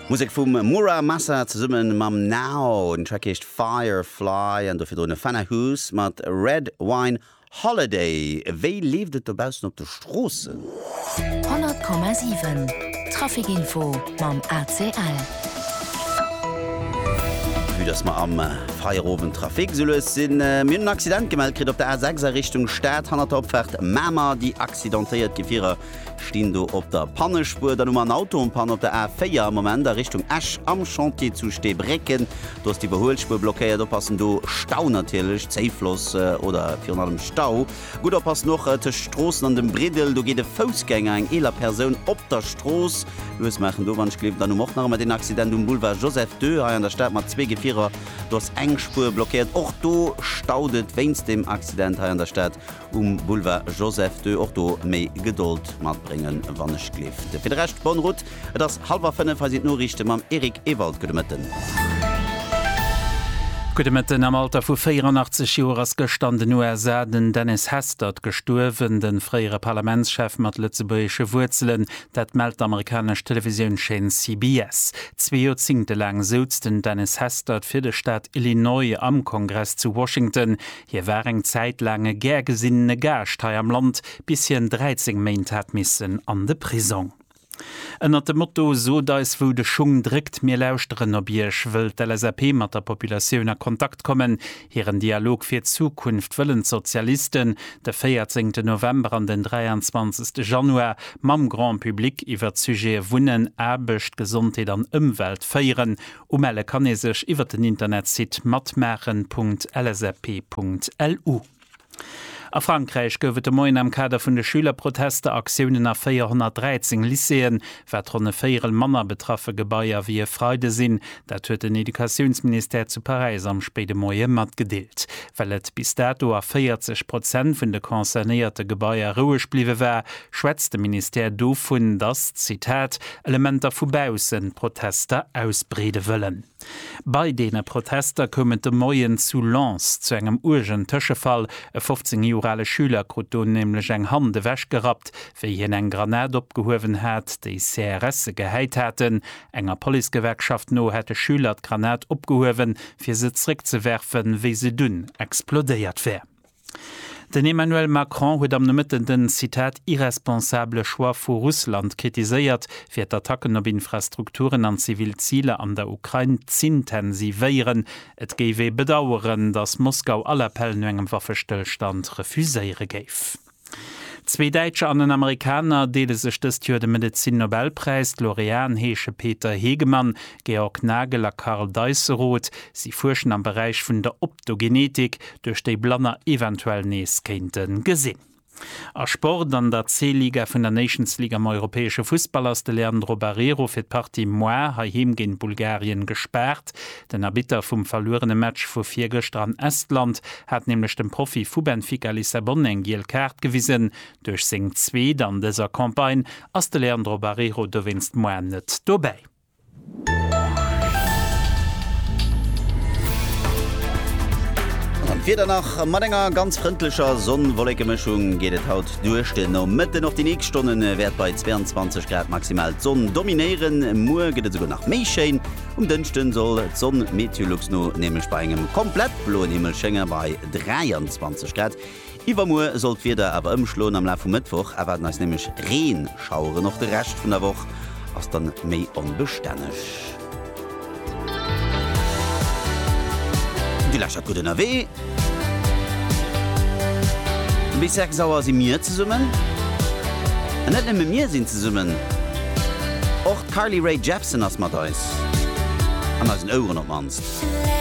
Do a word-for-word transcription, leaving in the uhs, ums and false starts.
Musik vum Mura Massa ze summen mam Now den Track ist Firefly an dofir drone Fanahus mat Red Wine Holiday. Wéi liefet dobausen op der Strosse? hundert Komma sieben Trafikinfo mam A C L. Wie das ma am Feierowen Trafik sulles sinn äh, mir un Accident gemeldt krit op der A sechs Richtung Stadt han opfährt Mama die accidentéiert Gefierer stehen du op der Pannespur dann um ein Auto und Pan op der A vier Moment der Richtung Esch am Chantier zu Stebrecken du hast die Überholspur blockiert da passen du Stau natürlich Zeifloss äh, oder für allem Stau gut da passt noch äh, Straßen an dem Bredel du geht Fußgänger eng eler Person op der Stroß los machen du wann klebt dann noch noch mal den Accident um Boulevard Joseph deux an der Stadt mat zwei Gefierer du hast Engspur blockiert auch du staudet wennst dem Accident an der Stadt um Boulevard Joseph deux auch du méi Geduld mat bringen wann es kleft. Für den Rest Bonrut, das halber fünf falls nur richtig mam Erik Ewald gedemmetten. Gudemmetten am Alter vu vierundachtzig Joer ass gestanden U S A den Dennis Hastert gestorwen, den freiere Parlamentschef mat lützeburgische Wurzeln, dat meldt amerikasch Televisionschein C B S. Zwei Jahrzehnte lang sozten Dennis Hastert fir de Stadt Illinois am Kongress zu Washington. Hier waren zeitlange gärgesinnene Gaschtei am Land, bis hien dreizehn Meint hat missen an de Prison. Ennner dem Motto so dais wo de Schung drégt mir lauschteren ob Isch wëlt L S A P mat der Populationioun a Kontakt kommen, hireieren Dialog fir Zukunft wëllen Sozialisten, de vierzehnten November an den dreiundzwanzigsten Januar mam Grand Publik iwwer Sujet Wunnen, Abecht, Gesundheit an Umwelt feieren, um alle kann e sech iwwer den Internetsit matmaren punkt l s a p punkt l u. A Frankreich goufet de Moin am Kader vun de Schülerproteste Aktiunen a vierhundertdreizehn Lyceen, wat ronne féieren Manner betraffe Gebaier wie Freude sinn, dat huet den Edukationsminister zu Paris am spede Moie mat gedeelt. Wellt bis dato a vierzig Prozent vun de konzernéierte Gebaier ruhig bliwe wär, schwätzt de Minister do vun das, Zitat, Elementer vubausen Protester ausbrede wëllen. Bei dene Protester kommen de Moien zu Lens zu engem urgent Tëschefall, e fünfzehn Jurale Schüler kroton nämlich eng Hand de wäsch gerat, fir hien eng Granat opgehowen hat, déi C R S geheit hätten. Enger Polizegewerkschaft no hätte Schüler d Granat opgehowen, fir se zrick ze werfen, wie se dünn explodéiert wär. Den Emmanuel Macron huet am nëmmetten den Zitat irresponsable Choix vu Russland kritiséiert, fir d'Attacken op Infrastrukturen an Zivilziele an der Ukraine zintensivéieren. Et géiwe bedaueren, dats Moskau aller Appellen engem Waffestillstand refuséiere géif. Zwei Deutsche an den Amerikaner deele sech des Jahr den Medizin-Nobelpreis, Laurean heesche Peter Hegemann, Georg Nagel a Karl Deisseroth. Sie forschen am Bereich vun der Optogenetik, durch déi Blanner eventuell nees kennten gesinn. A Sport an der C-Liga vun der Nations League am europäesche Fußballers de Leandro Barreiro fir d'Partie Moi haheem gin Bulgarien gesperrt. Den Erbiter vum verlorene Match vu Viergestern an Estland hat nämlich dem Profi vu Benfica Lissabon eng giel Kart gewiesen. Durch seng Zzweet an déser Kampagne ass de Leandro Barreiro do winst Moi net dobei. Wieder nach mat enger ganz freundlicher Sonnenwollegemischung geht et haut durch den no Mitte noch die nächsten Stunden werd bei zweiundzwanzig Grad maximal Sonne dominieren. Mu geht sogar nach Meschein um dünchten soll Sonnenmeteorlux no nämlich bei engem komplett blauen Himmel Schenger bei dreiundzwanzig Grad. Iwer Mu sollt wieder aber imschlohn am Lauf vom Mittwoch erwarten als nämlich Rehen schaure noch der Rest von der Woche als dann méi unbeständig. Die Lascher gut N R W. Bis sechs sauer sie mir zu summen? Und nicht mit mir sind zu summen. Auch Carly Rae Jepsen als Matthäus. Und als ein Euro noch meinst.